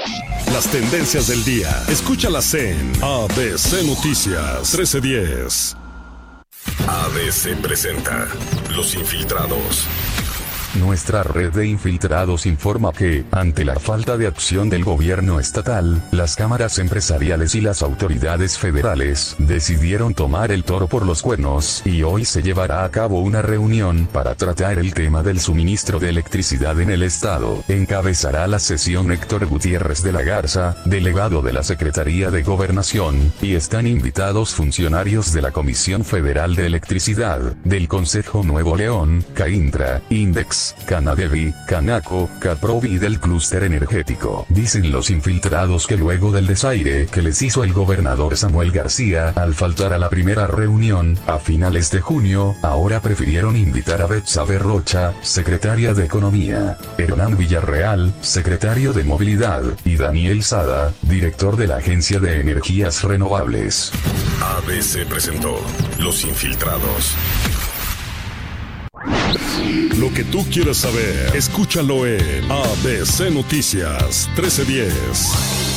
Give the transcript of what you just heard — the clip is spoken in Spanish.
Las tendencias del día. Escúchalas en ABC Noticias 1310. ABC presenta Los Infiltrados. Nuestra red de infiltrados informa que, ante la falta de acción del gobierno estatal, las cámaras empresariales y las autoridades federales decidieron tomar el toro por los cuernos y hoy se llevará a cabo una reunión para tratar el tema del suministro de electricidad en el estado. Encabezará la sesión Héctor Gutiérrez de la Garza, delegado de la Secretaría de Gobernación, y están invitados funcionarios de la Comisión Federal de Electricidad, del Consejo Nuevo León, CAINTRA, INDEX, Canadevi, Canaco, Caprovi y del clúster energético. Dicen los infiltrados que luego del desaire que les hizo el gobernador Samuel García al faltar a la primera reunión, a finales de junio, ahora prefirieron invitar a Betsabe Rocha, secretaria de Economía, Hernán Villarreal, secretario de Movilidad, y Daniel Sada, director de la Agencia de Energías Renovables. ABC presentó Los Infiltrados. Lo que tú quieres saber, escúchalo en ABC Noticias 1310.